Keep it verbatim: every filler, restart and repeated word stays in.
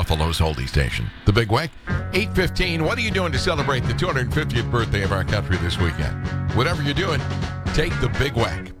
Buffalo's oldie station. The Big Weck, eight fifteen. What are you doing to celebrate the two hundred fiftieth birthday of our country this weekend? Whatever you're doing, take the Big Weck.